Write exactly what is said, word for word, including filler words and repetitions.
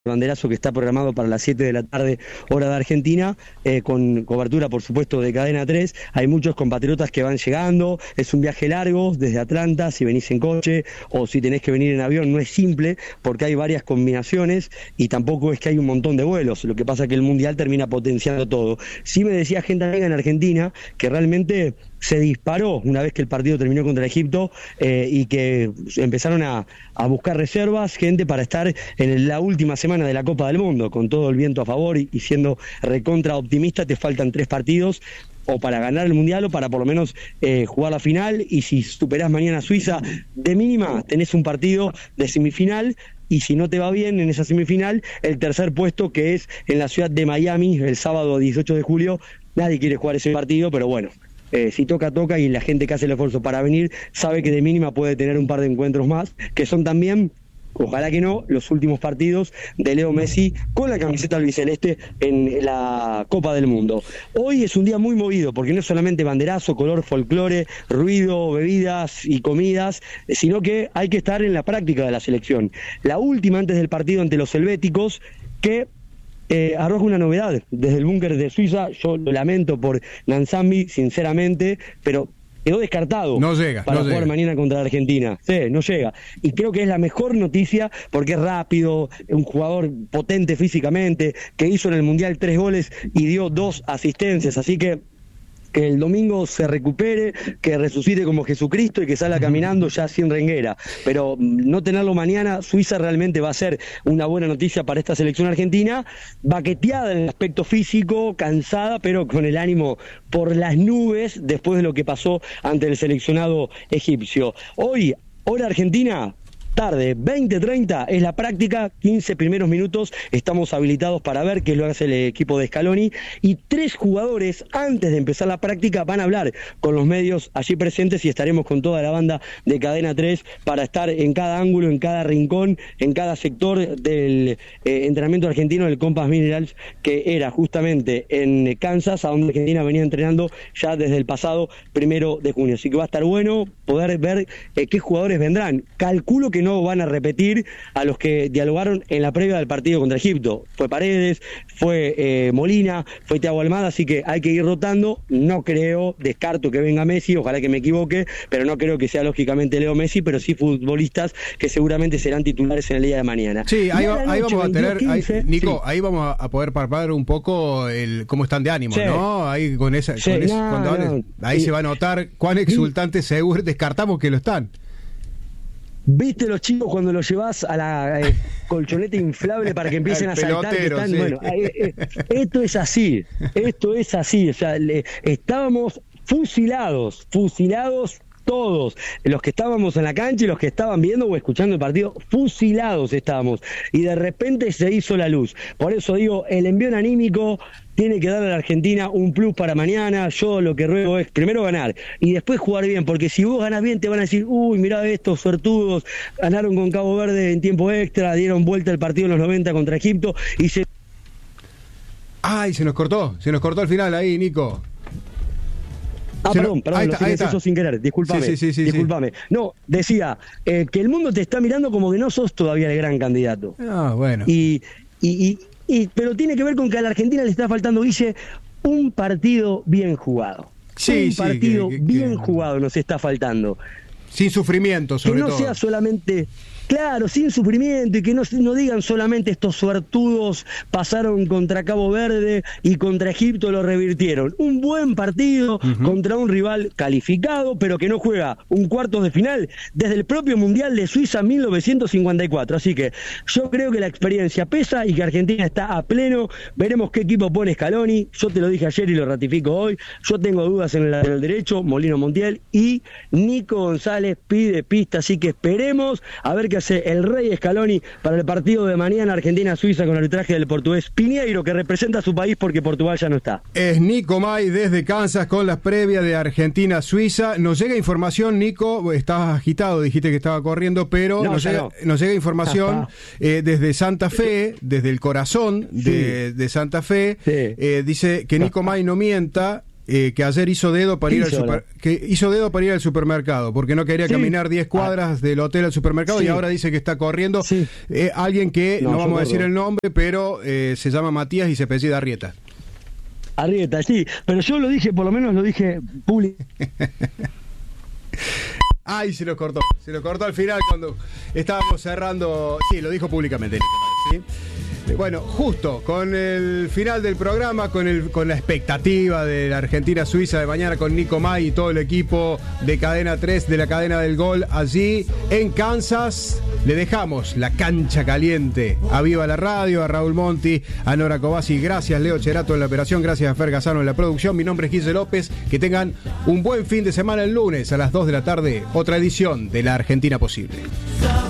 banderazo que está programado para las siete de la tarde, hora de Argentina, eh, con cobertura, por supuesto, de Cadena tres. Hay muchos compatriotas que van llegando, es un viaje largo desde Atlanta, si venís en coche o si tenés que venir en avión, no es simple, porque hay varias combinaciones y tampoco es que hay un montón de vuelos, lo que pasa es que el Mundial termina potenciando todo. Sí me decía gente amiga en Argentina que realmente se disparó una vez que el partido terminó contra Egipto eh, y que empezaron a, a buscar reservas, gente para estar en la última semana de la Copa del Mundo, con todo el viento a favor y, y siendo recontra optimista. Te faltan tres partidos o para ganar el Mundial o para por lo menos eh, jugar la final, y si superás mañana a Suiza, de mínima tenés un partido de semifinal. Y si no te va bien en esa semifinal, el tercer puesto, que es en la ciudad de Miami el sábado dieciocho de julio. Nadie quiere jugar ese partido, pero bueno, Eh, si toca, toca, y la gente que hace el esfuerzo para venir sabe que de mínima puede tener un par de encuentros más, que son también, ojalá que no, los últimos partidos de Leo Messi con la camiseta albiceleste en la Copa del Mundo. Hoy es un día muy movido, porque no es solamente banderazo, color, folclore, ruido, bebidas y comidas, sino que hay que estar en la práctica de la selección. La última antes del partido ante los helvéticos, que Eh, arroja una novedad desde el búnker de Suiza. Yo lo lamento por Nansambi, sinceramente, pero quedó descartado no llega, para no jugar llega. mañana contra Argentina. Sí, no llega. Y creo que es la mejor noticia porque es rápido, un jugador potente físicamente, que hizo en el Mundial tres goles y dio dos asistencias, así que que el domingo se recupere, que resucite como Jesucristo y que salga caminando ya sin renguera. Pero no tenerlo mañana, Suiza realmente va a ser una buena noticia para esta selección argentina, baqueteada en el aspecto físico, cansada, pero con el ánimo por las nubes después de lo que pasó ante el seleccionado egipcio. Hoy, hora argentina, tarde, veinte treinta, es la práctica, quince primeros minutos, estamos habilitados para ver qué es lo que hace el equipo de Scaloni, y tres jugadores antes de empezar la práctica van a hablar con los medios allí presentes, y estaremos con toda la banda de Cadena tres para estar en cada ángulo, en cada rincón, en cada sector del eh, entrenamiento argentino del Compass Minerals, que era justamente en Kansas, a donde Argentina venía entrenando ya desde el pasado primero de junio. Así que va a estar bueno poder ver eh, qué jugadores vendrán. Calculo que no van a repetir a los que dialogaron en la previa del partido contra Egipto. Fue Paredes, fue eh, Molina, fue Thiago Almada, así que hay que ir rotando. No creo, descarto que venga Messi, ojalá que me equivoque, pero no creo que sea lógicamente Leo Messi, pero sí futbolistas que seguramente serán titulares en el día de mañana. Sí, ahí, va, ahí vamos a tener, quince, ahí, Nico, sí. ahí vamos a poder palpar un poco el cómo están de ánimo, sí. ¿no? Ahí con esa, sí, con ese, no, cuando hables, no. ahí sí. se va a notar cuán exultantes seguro descartamos que lo están. ¿Viste los chicos cuando los llevas a la eh, colchoneta inflable para que empiecen a saltar? Que están, sí. Bueno, eh, eh, esto es así, esto es así, o sea, le, estábamos fusilados, fusilados todos, los que estábamos en la cancha y los que estaban viendo o escuchando el partido, fusilados estábamos, y de repente se hizo la luz. Por eso digo, el envío anímico tiene que darle a la Argentina un plus para mañana. Yo lo que ruego es primero ganar y después jugar bien, porque si vos ganás bien te van a decir, uy, mirá estos suertudos, ganaron con Cabo Verde en tiempo extra, dieron vuelta el partido en los noventa contra Egipto y se... Ay, se nos cortó, se nos cortó al final ahí, Nico. Ah, perdón, no, perdón, lo silencié eso sin querer, discúlpame, sí, sí, sí, discúlpame. Sí. No, decía, eh, que el mundo te está mirando como que no sos todavía el gran candidato. Ah, bueno. Y, y, y, y pero tiene que ver con que a la Argentina le está faltando, Guille, un partido bien jugado. Sí, un sí, partido que, que, bien que... jugado nos está faltando. Sin sufrimiento, sobre todo. Que no todo. sea solamente... Claro, sin sufrimiento, y que no, no digan solamente estos suertudos pasaron contra Cabo Verde y contra Egipto lo revirtieron. Un buen partido uh-huh. contra un rival calificado, pero que no juega un cuartos de final desde el propio Mundial de Suiza mil novecientos cincuenta y cuatro. Así que yo creo que la experiencia pesa y que Argentina está a pleno. Veremos qué equipo pone Scaloni. Yo te lo dije ayer y lo ratifico hoy. Yo tengo dudas en el lateral derecho, Molino Montiel, y Nico González pide pista. Así que esperemos a ver qué el rey Scaloni para el partido de mañana Argentina-Suiza con el arbitraje del portugués Piñeiro, que representa a su país porque Portugal ya no está. Es Nico May desde Kansas con las previas de Argentina-Suiza. Nos llega información, Nico, estabas agitado, dijiste que estaba corriendo, pero no, nos, llega, no. nos llega información eh, desde Santa Fe, desde el corazón de, sí. de Santa Fe, sí. eh, dice que Nico May no mienta. eh, que ayer hizo dedo para ir al hizo, super, que hizo dedo para ir al supermercado, porque no quería sí. caminar diez cuadras ah. del hotel al supermercado sí. y ahora dice que está corriendo. Sí. Eh, alguien que, no, no vamos a decir corro. el nombre, pero eh, se llama Matías y se apellida Arrieta. Arrieta, sí, pero yo lo dije, por lo menos lo dije público. Ay, se lo cortó, se lo cortó al final cuando estábamos cerrando. Sí, lo dijo públicamente, ¿sí? Bueno, justo con el final del programa, con el con la expectativa de la Argentina-Suiza de mañana, con Nico May y todo el equipo de Cadena tres, de la cadena del gol, allí en Kansas, le dejamos la cancha caliente a Viva la Radio, a Raúl Monti, a Nora Cobasi. Gracias, Leo Cherato en la operación, gracias a Fer Gazano en la producción. Mi nombre es Guille López. Que tengan un buen fin de semana. El lunes a las dos de la tarde, otra edición de La Argentina Posible.